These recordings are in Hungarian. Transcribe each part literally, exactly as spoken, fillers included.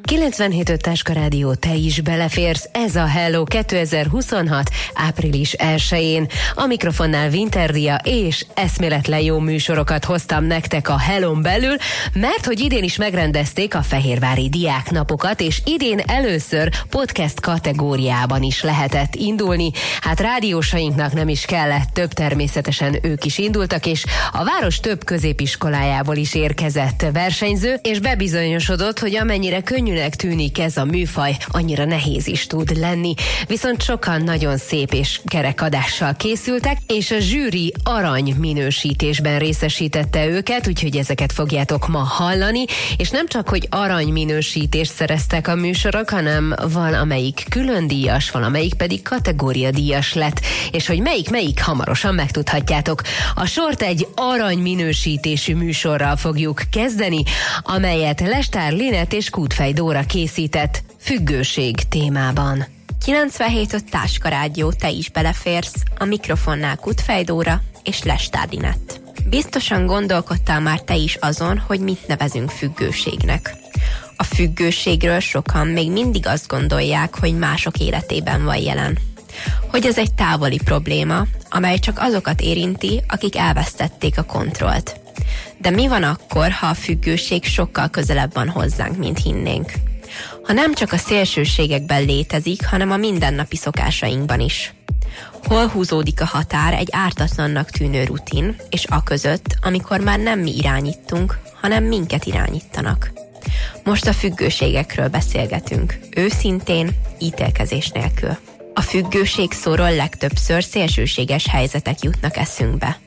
kilencvenhét öt Táska Rádió, te is beleférsz, ez a Hello kétezer-huszonhat. április elsején. A mikrofonnál Winterdia és eszméletlen jó műsorokat hoztam nektek a Hellon belül, mert hogy idén is megrendezték a fehérvári diáknapokat, és idén először podcast kategóriában is lehetett indulni. Hát rádiósainknak nem is kellett több, természetesen ők is indultak, és a város több középiskolájából is érkezett versenyző, és bebizonyosodott, hogy amennyire könnyűnek tűnik ez a műfaj, annyira nehéz is tud lenni. Viszont sokan nagyon szép és kerek adással készültek, és a zsűri arany minősítésben részesítette őket, úgyhogy ezeket fogjátok ma hallani, és nem csak, hogy arany minősítést szereztek a műsorok, hanem van amelyik külön díjas, van amelyik pedig kategória díjas lett, és hogy melyik-melyik hamarosan megtudhatjátok. A sort egy arany minősítésű műsorral fogjuk kezdeni, amelyet Lestár Linet és Kútfej Dóra készített függőség témában. kilencvenhét öt Táska Rádió, te is beleférsz, a mikrofonnál Kútfej Dóra és Lestár Linet. Biztosan gondolkodtál már te is azon, hogy mit nevezünk függőségnek. A függőségről sokan még mindig azt gondolják, hogy mások életében van jelen. Hogy ez egy távoli probléma, amely csak azokat érinti, akik elvesztették a kontrollt. De mi van akkor, ha a függőség sokkal közelebb van hozzánk, mint hinnénk? Ha nem csak a szélsőségekben létezik, hanem a mindennapi szokásainkban is. Hol húzódik a határ egy ártatlannak tűnő rutin, és a között, amikor már nem mi irányítunk, hanem minket irányítanak? Most a függőségekről beszélgetünk, őszintén, ítélkezés nélkül. A függőség szóról legtöbbször szélsőséges helyzetek jutnak eszünkbe.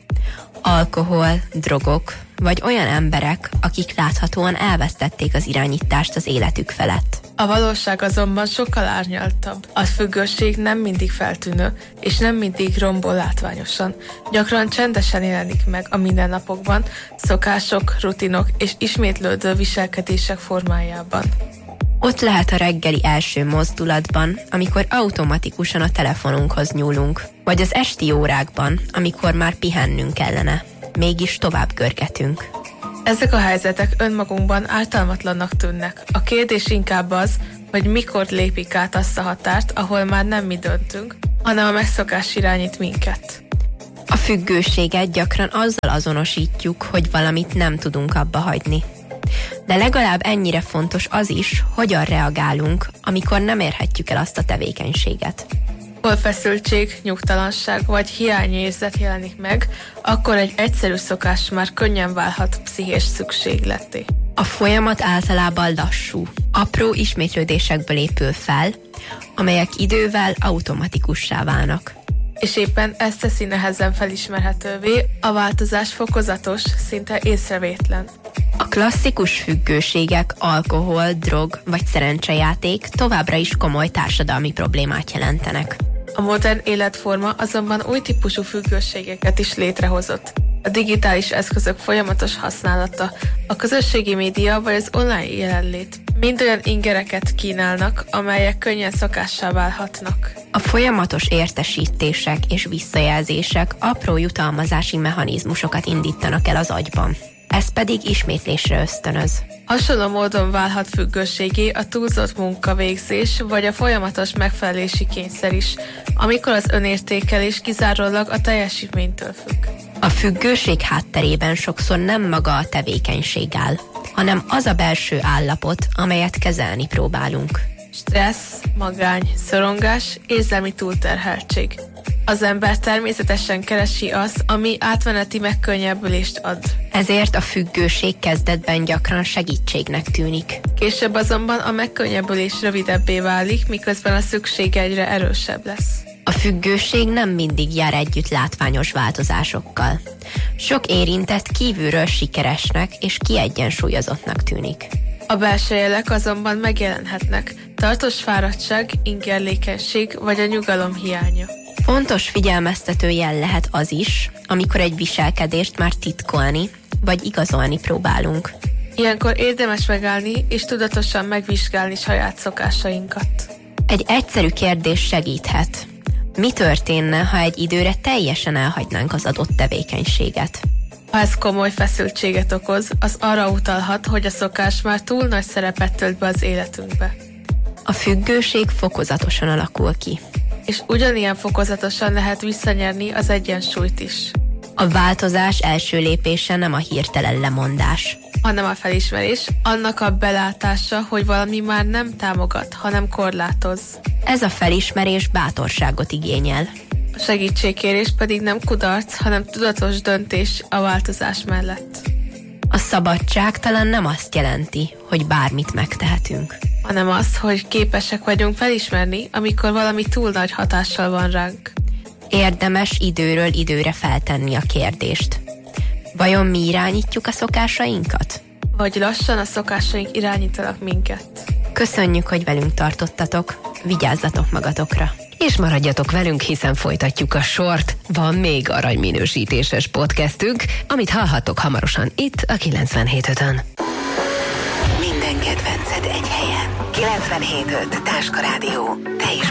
Alkohol, drogok, vagy olyan emberek, akik láthatóan elvesztették az irányítást az életük felett. A valóság azonban sokkal árnyaltabb. A függőség nem mindig feltűnő, és nem mindig rombol látványosan. Gyakran csendesen jelenik meg a mindennapokban, szokások, rutinok és ismétlődő viselkedések formájában. Ott lehet a reggeli első mozdulatban, amikor automatikusan a telefonunkhoz nyúlunk, vagy az esti órákban, amikor már pihennünk kellene. Mégis tovább görgetünk. Ezek a helyzetek önmagunkban ártalmatlannak tűnnek. A kérdés inkább az, hogy mikor lépik át azt a határt, ahol már nem mi döntünk, hanem a megszokás irányít minket. A függőséget gyakran azzal azonosítjuk, hogy valamit nem tudunk abba hagyni. De legalább ennyire fontos az is, hogyan reagálunk, amikor nem érhetjük el azt a tevékenységet. Hol feszültség, nyugtalanság vagy hiányérzet jelenik meg, akkor egy egyszerű szokás már könnyen válhat pszichés szükségletté. A folyamat általában lassú, apró ismétlődésekből épül fel, amelyek idővel automatikussá válnak. És éppen ezt teszi nehezen felismerhetővé, a változás fokozatos, szinte észrevétlen. A klasszikus függőségek, alkohol, drog vagy szerencsejáték továbbra is komoly társadalmi problémát jelentenek. A modern életforma azonban új típusú függőségeket is létrehozott. A digitális eszközök folyamatos használata, a közösségi média vagy az online jelenlét mind olyan ingereket kínálnak, amelyek könnyen szokássá válhatnak. A folyamatos értesítések és visszajelzések apró jutalmazási mechanizmusokat indítanak el az agyban. Ez pedig ismétlésre ösztönöz. Hasonló módon válhat függőségé a túlzott munkavégzés vagy a folyamatos megfelelési kényszer is, amikor az önértékelés kizárólag a teljesítménytől függ. A függőség hátterében sokszor nem maga a tevékenység áll, hanem az a belső állapot, amelyet kezelni próbálunk. Stressz, magány, szorongás, érzelmi túlterheltség. Az ember természetesen keresi azt, ami átmeneti megkönnyebbülést ad. Ezért a függőség kezdetben gyakran segítségnek tűnik. Később azonban a megkönnyebbülés rövidebbé válik, miközben a szükség egyre erősebb lesz. A függőség nem mindig jár együtt látványos változásokkal. Sok érintett kívülről sikeresnek és kiegyensúlyozottnak tűnik. A belső jelek azonban megjelenhetnek, tartós fáradtság, ingerlékenység vagy a nyugalom hiánya. Fontos figyelmeztető jel lehet az is, amikor egy viselkedést már titkolni vagy igazolni próbálunk. Ilyenkor érdemes megállni és tudatosan megvizsgálni saját szokásainkat. Egy egyszerű kérdés segíthet. Mi történne, ha egy időre teljesen elhagynánk az adott tevékenységet? Ha ez komoly feszültséget okoz, az arra utalhat, hogy a szokás már túl nagy szerepet tölt be az életünkbe. A függőség fokozatosan alakul ki. És ugyanilyen fokozatosan lehet visszanyerni az egyensúlyt is. A változás első lépése nem a hirtelen lemondás, hanem a felismerés, annak a belátása, hogy valami már nem támogat, hanem korlátoz. Ez a felismerés bátorságot igényel. A segítségkérés pedig nem kudarc, hanem tudatos döntés a változás mellett. A szabadság talán nem azt jelenti, hogy bármit megtehetünk, hanem az, hogy képesek vagyunk felismerni, amikor valami túl nagy hatással van ránk. Érdemes időről időre feltenni a kérdést. Vajon mi irányítjuk a szokásainkat? Vagy lassan a szokásaink irányítanak minket. Köszönjük, hogy velünk tartottatok, vigyázzatok magatokra. És maradjatok velünk, hiszen folytatjuk a sort. Van még aranyminősítéses podcastünk, amit hallhattok hamarosan itt a kilencvenhét ötön. Minden kedvenced egy helyen. kilencvenhét öt Táska Rádió. Te is